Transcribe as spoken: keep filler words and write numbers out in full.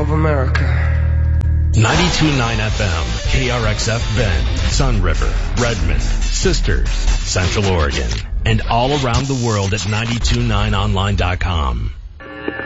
of America. ninety-two point nine F M, K R X F Bend, Sun River, Redmond, Sisters, Central Oregon, and all around the world at nine two nine online dot com.